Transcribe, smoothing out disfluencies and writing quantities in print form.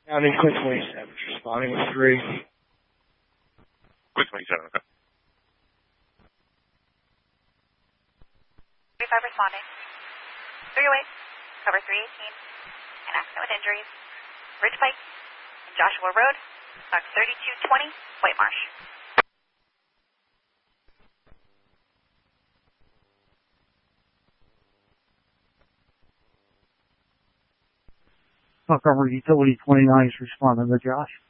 Counting Quinn 27, responding with 3. Quinn 27, okay. 35 responding. 308, cover 318, an accident with injuries, Ridge Pike, and Joshua Road, log 3220, White Marsh. Cover Utility 29 is responding to Josh.